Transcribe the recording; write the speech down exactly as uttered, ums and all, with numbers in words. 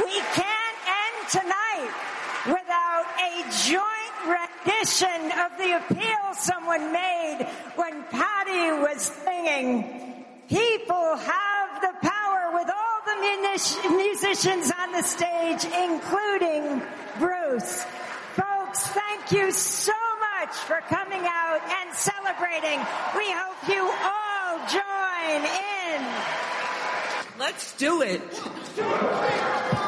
We can't end tonight without a joint rendition of the appeal someone made when Patty was singing. People have the power, with all the munic- musicians on the stage, including Bruce. Folks, thank you so much for coming out and celebrating. We hope you all join in. Let's do it.